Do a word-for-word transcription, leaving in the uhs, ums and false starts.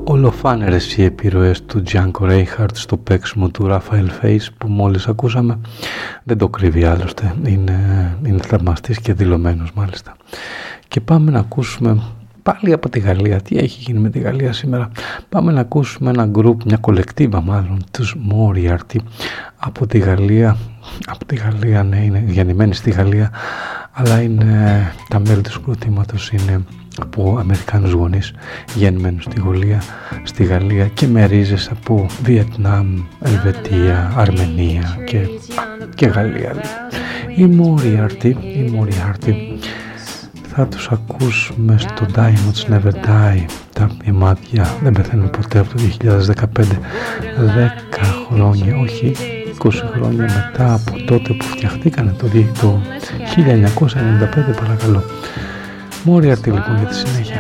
Ολοφάνερες οι επιρροές του Django Reinhardt στο παίξιμο του Raphael Face που μόλις ακούσαμε. Δεν το κρύβει άλλωστε, είναι, είναι θαυμαστής και δηλωμένος μάλιστα. Και πάμε να ακούσουμε πάλι από τη Γαλλία. Τι έχει γίνει με τη Γαλλία σήμερα? Πάμε να ακούσουμε ένα γκρουπ, μια κολεκτίβα μάλλον, τους Moriarty από τη Γαλλία. Από τη Γαλλία, ναι, είναι γεννημένοι στη Γαλλία, αλλά είναι, τα μέλη του συγκροτήματος είναι από Αμερικάνους γονείς, γεννημένους στη Γαλλία, στη Γαλλία και με ρίζες από Βιετνάμ, Ελβετία, Αρμενία και, και Γαλλία. Οι Moriarty, οι Moriarty θα τους ακούσουμε στο Diamonds Never Die. Τα μάτια δεν πεθαίνουν ποτέ, από το δύο χιλιάδες δεκαπέντε, δέκα χρόνια, όχι είκοσι χρόνια μετά από τότε που φτιαχτήκανε το, το χίλια εννιακόσια ενενήντα πέντε, παρακαλώ. Moriarty λοιπόν για τη συνέχεια.